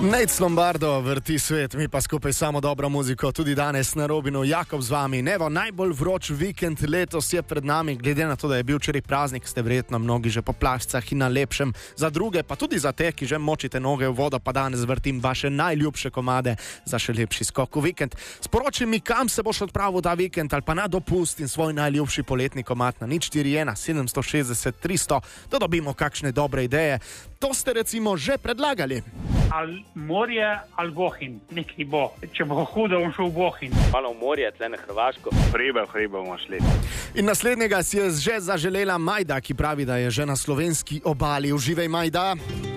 Nate Lombardo vrti svet, mi pa skupaj samo dobro muziko, tudi danes na Robinu. Jakob z vami. Nevo, najbolj vroč vikend letos je pred nami, glede na to, da je bil včeraj praznik, ste verjetno mnogi že po plaščicah in na lepšem. Za druge, pa tudi za te, ki že močite noge v vodo, pa danes vrtim vaše najljubše komade za še lepši skok v vikend. Sporoči mi, kam se boš odpravil ta vikend ali pa na dopust in svoj najljubši poletni komad na 041 760 300, da dobimo kakšne dobre ideje. To ste recimo že predlagali. Ali morje, ali Bohinj, nekaj bo. Če bo hudo, bom šel v Bohinj. Malo v morje, tle na Hrvaško. Hribe bomo šli. In naslednjega si je že zaželela Majda, ki pravi, da je že na slovenski obali. Uživaj, Majda!